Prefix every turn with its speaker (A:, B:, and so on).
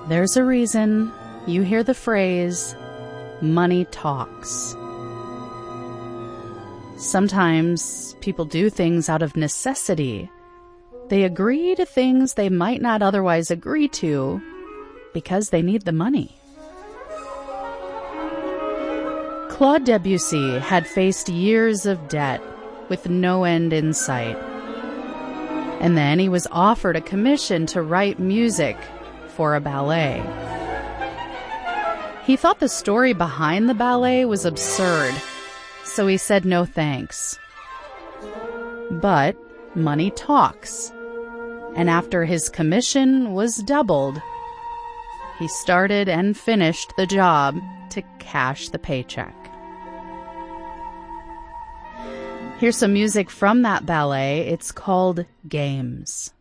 A: There's a reason you hear the phrase, money talks. Sometimes people do things out of necessity. They agree to things they might not otherwise agree to because they need the money. Claude Debussy had faced years of debt with no end in sight. And then he was offered a commission to write music for a ballet. He thought the story behind the ballet was absurd, so he said no thanks. But money talks, and after his commission was doubled, he started and finished the job to cash the paycheck. Here's some music from that ballet. It's called Games.